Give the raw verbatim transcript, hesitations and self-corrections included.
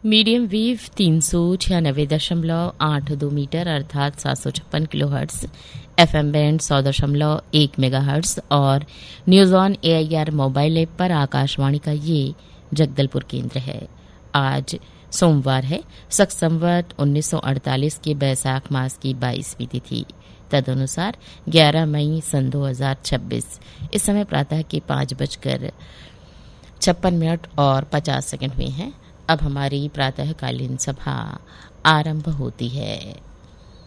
Medium wave तीन सौ छियानवे दशमलव आठ दो मीटर अर्थात सात सौ छप्पन kilo hertz, F M band सौ दशमलव एक मेगा हर्ट्स और news on A I R mobile app पर आकाशवाणी का ये जगदलपुर केंद्र है। आज सोमवार है, शक संवत उन्नीस सौ अड़तालीस के बैसाख मास की बाईसवीं तिथि, तदनुसार ग्यारह मई सन दो हजार छब्बीस। इस समय प्रातः के पाँच बजकर छप्पन मिनट और पचास सेकंड हुए हैं। अब हमारी प्रातःकालीन सभा आरंभ होती है।